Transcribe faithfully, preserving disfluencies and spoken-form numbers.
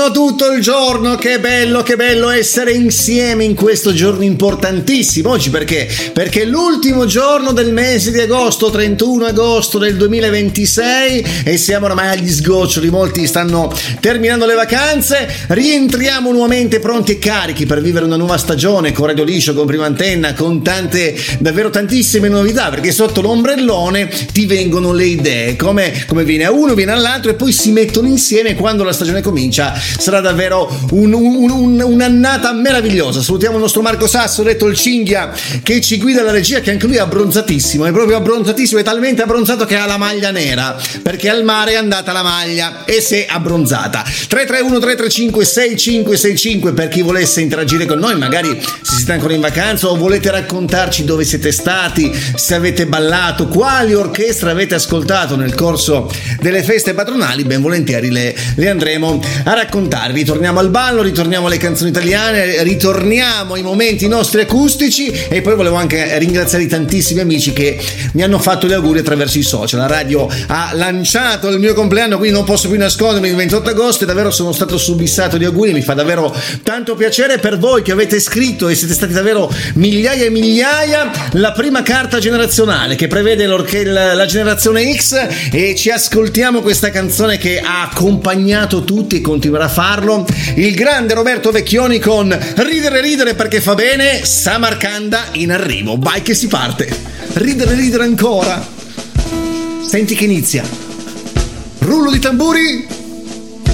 Tutto il giorno, che bello, che bello essere insieme in questo giorno importantissimo. Oggi perché? Perché è l'ultimo giorno del mese di agosto, trentuno agosto del duemilaventisei, e siamo ormai agli sgoccioli, molti stanno terminando le vacanze. Rientriamo nuovamente pronti e carichi per vivere una nuova stagione con Radio Liscio, con Prima Antenna, con tante, davvero tantissime novità, perché sotto l'ombrellone ti vengono le idee, come, come viene a uno, viene all'altro e poi si mettono insieme. Quando la stagione comincia sarà davvero un, un, un, un'annata meravigliosa. Salutiamo il nostro Marco Sasso, detto il Cinghia, che ci guida la regia, che anche lui è abbronzatissimo, è proprio abbronzatissimo, è talmente abbronzato che ha la maglia nera, perché al mare è andata la maglia e si è abbronzata. Tre tre uno tre tre cinque sei cinque sei cinque per chi volesse interagire con noi, magari se siete ancora in vacanza o volete raccontarci dove siete stati, se avete ballato, quali orchestre avete ascoltato nel corso delle feste patronali. Ben volentieri le, le andremo a raccontare. Ritorniamo al ballo, ritorniamo alle canzoni italiane, ritorniamo ai momenti nostri acustici, e poi volevo anche ringraziare i tantissimi amici che mi hanno fatto gli auguri attraverso i social. La radio ha lanciato il mio compleanno, quindi non posso più nascondermi, il ventotto agosto, e davvero sono stato subissato di auguri. Mi fa davvero tanto piacere per voi che avete scritto, e siete stati davvero migliaia e migliaia. La prima carta generazionale che prevede la, la generazione X, e ci ascoltiamo questa canzone che ha accompagnato tutti e continuerà a farlo, il grande Roberto Vecchioni con Ridere ridere perché fa bene, Samarcanda in arrivo. Vai che si parte, ridere ridere ancora. Senti che inizia, rullo di tamburi.